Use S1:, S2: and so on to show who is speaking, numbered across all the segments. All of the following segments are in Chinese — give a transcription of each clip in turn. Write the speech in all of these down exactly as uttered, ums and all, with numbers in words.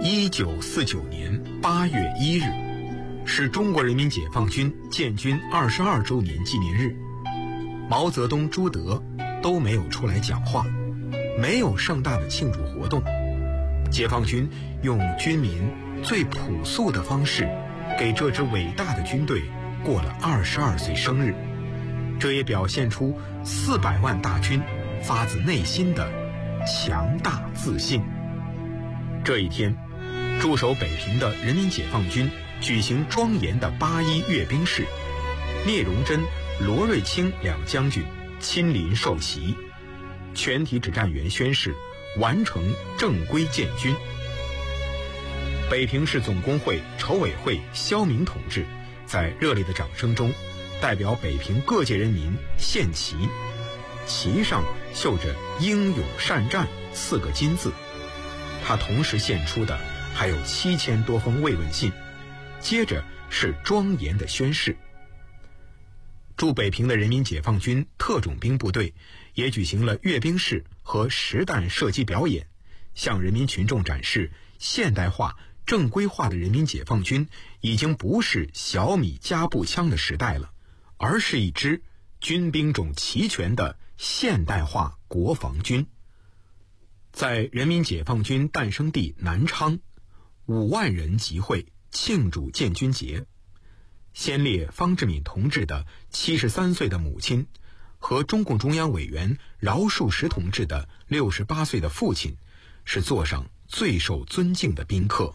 S1: 一九四九年八月一日，是中国人民解放军建军二十二周年纪念日。毛泽东、朱德都没有出来讲话，没有盛大的庆祝活动。解放军用军民最朴素的方式，给这支伟大的军队过了二十二岁生日。这也表现出四百万大军发自内心的强大自信。这一天，驻守北平的人民解放军举行庄严的八一阅兵式，聂荣臻、罗瑞卿两将军亲临受袭，全体指战员宣誓完成正规建军。北平市总工会筹委会肖明同志在热烈的掌声中，代表北平各界人民献旗，旗上绣着英勇善战四个金字。他同时献出的还有七千多封慰问信，接着是庄严的宣誓。驻北平的人民解放军特种兵部队也举行了阅兵式和实弹射击表演，向人民群众展示现代化正规化的人民解放军已经不是小米加步枪的时代了，而是一支军兵种齐全的现代化国防军。在人民解放军诞生地南昌，五万人集会庆祝建军节。先烈方志敏同志的七十三岁的母亲和中共中央委员饶漱石同志的六十八岁的父亲是座上最受尊敬的宾客。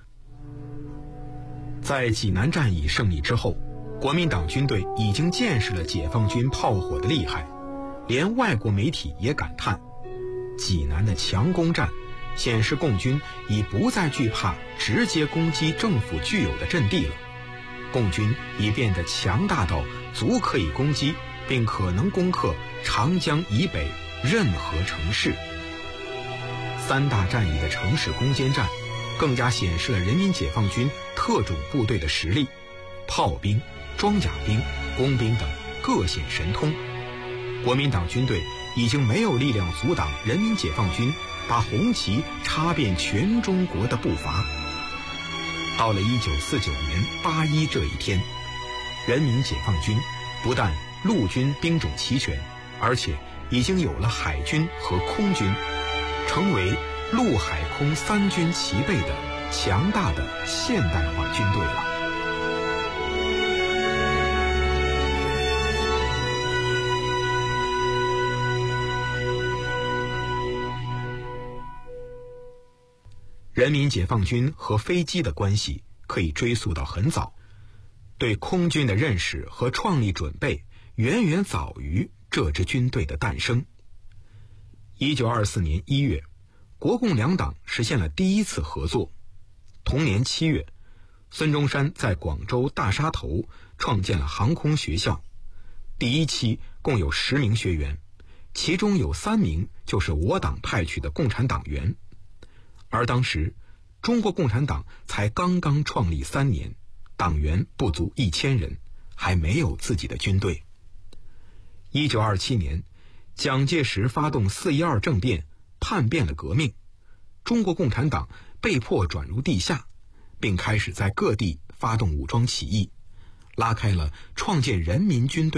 S1: 在济南战役胜利之后，国民党军队已经见识了解放军炮火的厉害，连外国媒体也感叹，济南的强攻战显示共军已不再惧怕直接攻击政府具有的阵地了，共军已变得强大到足可以攻击并可能攻克长江以北任何城市。三大战役的城市攻坚战更加显示了人民解放军特种部队的实力，炮兵、装甲兵、工兵等各显神通。国民党军队已经没有力量阻挡人民解放军把红旗插遍全中国的步伐。到了一九四九年八一这一天，人民解放军不但陆军兵种齐全，而且已经有了海军和空军，成为陆海空三军齐备的强大的现代化军队了。人民解放军和飞机的关系可以追溯到很早，对空军的认识和创立准备远远早于这支军队的诞生。一九二四年一月，国共两党实现了第一次合作。同年七月，孙中山在广州大沙头创建了航空学校，第一期共有十名学员，其中有三名就是我党派去的共产党员。而当时中国共产党才刚刚创立三年，党员不足一千人，还没有自己的军队。一九二七年，蒋介石发动四一二政变，叛变了革命，中国共产党被迫转入地下，并开始在各地发动武装起义，拉开了创建人民军队